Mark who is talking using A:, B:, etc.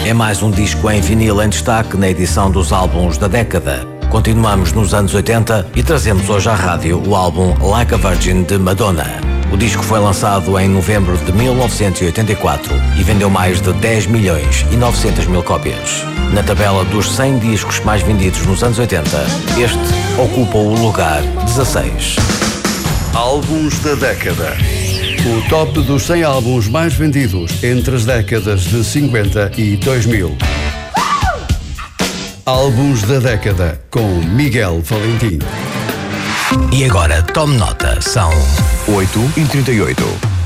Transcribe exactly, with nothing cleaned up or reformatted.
A: É mais um disco em vinil em destaque na edição dos álbuns da década. Continuamos nos anos oitenta e trazemos hoje à rádio o álbum Like a Virgin de Madonna. O disco foi lançado em novembro de mil novecentos e oitenta e quatro e vendeu mais de dez milhões e novecentas mil cópias. Na tabela dos cem discos mais vendidos nos anos oitenta, este ocupa o lugar dezasseis.
B: Álbuns da década. O top dos cem álbuns mais vendidos entre as décadas de cinquenta e dois mil. Álbuns da década com Miguel Valentim.
A: E agora, tome nota, são
C: oito e trinta e oito.